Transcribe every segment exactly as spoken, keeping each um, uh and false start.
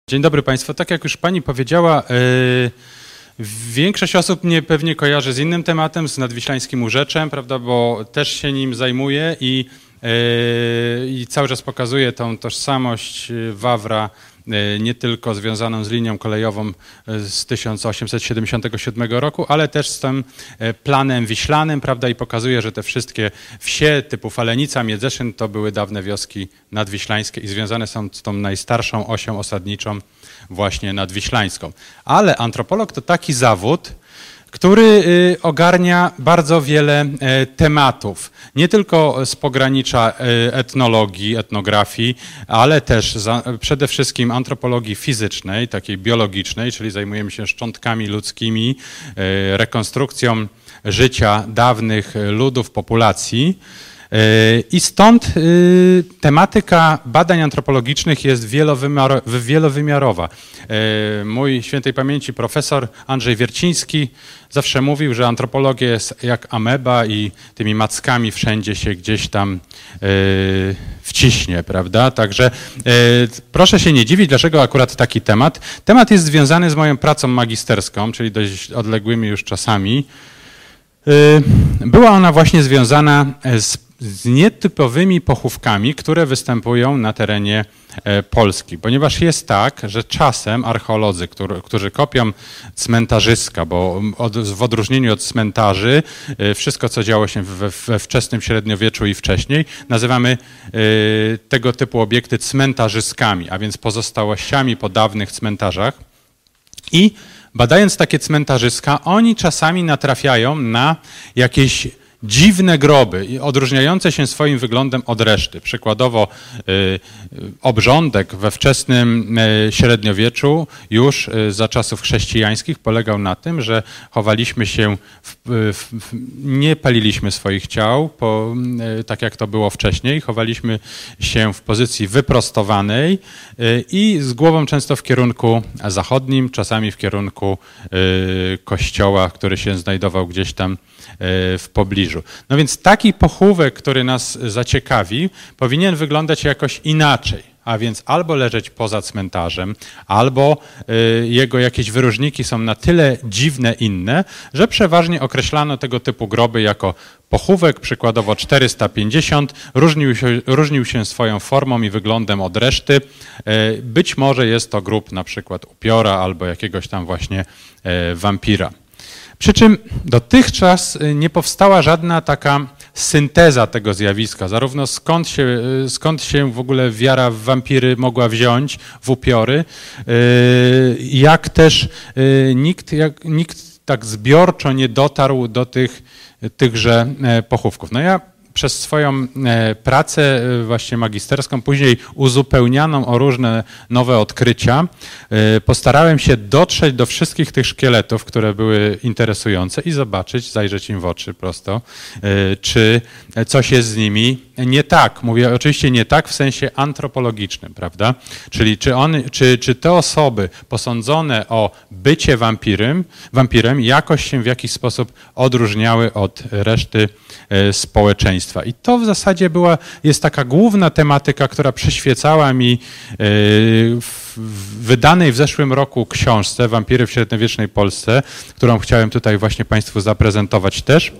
Dzień dobry Państwu. Tak jak już Pani powiedziała, yy, większość osób mnie pewnie kojarzy z innym tematem, z nadwiślańskim urzeczem, prawda, bo też się nim zajmuję i, yy, i cały czas pokazuję tą tożsamość Wawra, nie tylko związaną z linią kolejową z tysiąc osiemset siedemdziesiątego siódmego roku, ale też z tym planem wiślanym, prawda, i pokazuje, że te wszystkie wsie typu Falenica, Miedzeszyn to były dawne wioski nadwiślańskie i związane są z tą najstarszą osią osadniczą właśnie nadwiślańską. Ale antropolog to taki zawód, który ogarnia bardzo wiele tematów, nie tylko z pogranicza etnologii, etnografii, ale też za, przede wszystkim antropologii fizycznej, takiej biologicznej, czyli zajmujemy się szczątkami ludzkimi, rekonstrukcją życia dawnych ludów, populacji. I stąd tematyka badań antropologicznych jest wielowymiarowa. Mój świętej pamięci profesor Andrzej Wierciński zawsze mówił, że antropologia jest jak ameba i tymi mackami wszędzie się gdzieś tam wciśnie, prawda? Także proszę się nie dziwić, dlaczego akurat taki temat. Temat jest związany z moją pracą magisterską, czyli dość odległymi już czasami. Była ona właśnie związana z z nietypowymi pochówkami, które występują na terenie Polski. Ponieważ jest tak, że czasem archeolodzy, którzy, którzy kopią cmentarzyska, bo od, w odróżnieniu od cmentarzy wszystko, co działo się we, we wczesnym średniowieczu i wcześniej, nazywamy y, tego typu obiekty cmentarzyskami, a więc pozostałościami po dawnych cmentarzach. I badając takie cmentarzyska, oni czasami natrafiają na jakieś dziwne groby, odróżniające się swoim wyglądem od reszty. Przykładowo y, obrządek we wczesnym y, średniowieczu już y, za czasów chrześcijańskich polegał na tym, że chowaliśmy się, w, w, w, nie paliliśmy swoich ciał, po, y, tak jak to było wcześniej, chowaliśmy się w pozycji wyprostowanej y, i z głową często w kierunku zachodnim, czasami w kierunku y, kościoła, który się znajdował gdzieś tam y, w pobliżu. No więc taki pochówek, który nas zaciekawi, powinien wyglądać jakoś inaczej, a więc albo leżeć poza cmentarzem, albo y, jego jakieś wyróżniki są na tyle dziwne, inne, że przeważnie określano tego typu groby jako pochówek, przykładowo czterysta pięćdziesiąt, różnił się, różnił się swoją formą i wyglądem od reszty. Y, być może jest to grób na przykład upiora albo jakiegoś tam właśnie y, wampira. Przy czym dotychczas nie powstała żadna taka synteza tego zjawiska, zarówno skąd się, skąd się w ogóle wiara w wampiry mogła wziąć, w upiory, jak też nikt, jak, nikt tak zbiorczo nie dotarł do tych, tychże pochówków. No ja przez swoją pracę właśnie magisterską, później uzupełnianą o różne nowe odkrycia, postarałem się dotrzeć do wszystkich tych szkieletów, które były interesujące i zobaczyć, zajrzeć im w oczy prosto, czy coś jest z nimi nie tak. Mówię oczywiście nie tak w sensie antropologicznym, prawda? Czyli czy, on, czy, czy te osoby posądzone o bycie wampirem, wampirem jakoś się w jakiś sposób odróżniały od reszty społeczeństwa. I to w zasadzie była, jest taka główna tematyka, która przyświecała mi w wydanej w zeszłym roku książce Wampiry w średniowiecznej Polsce, którą chciałem tutaj właśnie Państwu zaprezentować też.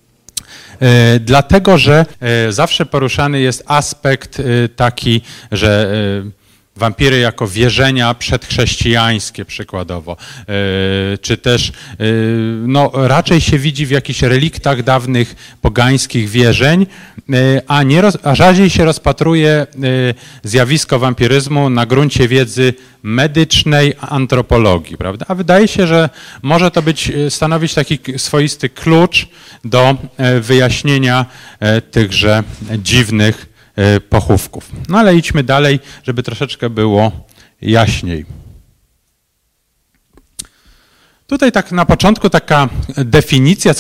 Dlatego, że zawsze poruszany jest aspekt taki, że wampiry jako wierzenia przedchrześcijańskie przykładowo, czy też no, raczej się widzi w jakichś reliktach dawnych pogańskich wierzeń, a, nie roz, a rzadziej się rozpatruje zjawisko wampiryzmu na gruncie wiedzy medycznej antropologii, prawda? A wydaje się, że może to być, stanowić taki swoisty klucz do wyjaśnienia tychże dziwnych pochówków. No ale idźmy dalej, żeby troszeczkę było jaśniej. Tutaj tak na początku taka definicja,